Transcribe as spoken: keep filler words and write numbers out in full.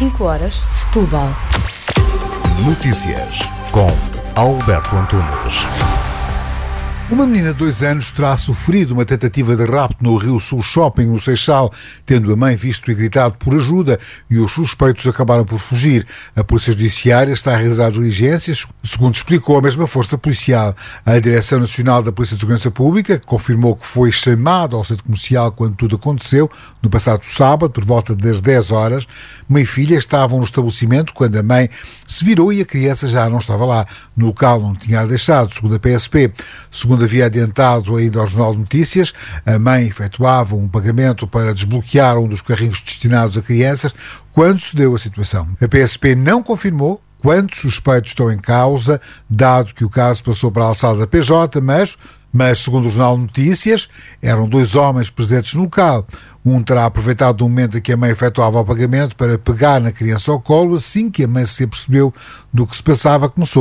cinco horas, Setúbal. Notícias com Alberto Antunes. Uma menina de dois anos terá sofrido uma tentativa de rapto no Rio Sul Shopping, no Seixal, tendo a mãe visto e gritado por ajuda, e os suspeitos acabaram por fugir. A Polícia Judiciária está a realizar diligências, segundo explicou a mesma força policial. A Direção Nacional da Polícia de Segurança Pública confirmou que foi chamada ao centro comercial quando tudo aconteceu, no passado sábado, por volta das dez horas. Mãe e filha estavam no estabelecimento quando a mãe se virou e a criança já não estava lá. No local não tinha a deixado, segundo a P S P. Segundo havia adiantado ainda ao Jornal de Notícias, a mãe efetuava um pagamento para desbloquear um dos carrinhos destinados a crianças quando se deu a situação. A P S P não confirmou quantos suspeitos estão em causa, dado que o caso passou para a alçada da P J, mas, mas segundo o Jornal de Notícias, eram dois homens presentes no local. Um terá aproveitado o momento em que a mãe efetuava o pagamento para pegar na criança ao colo. Assim que a mãe se apercebeu do que se passava, começou